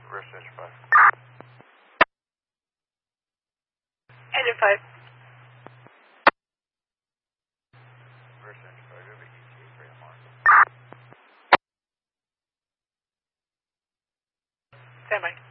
Reverse engine 5. Engine 5. Reverse engine 5, go to ETA for Yamaha. Stand by.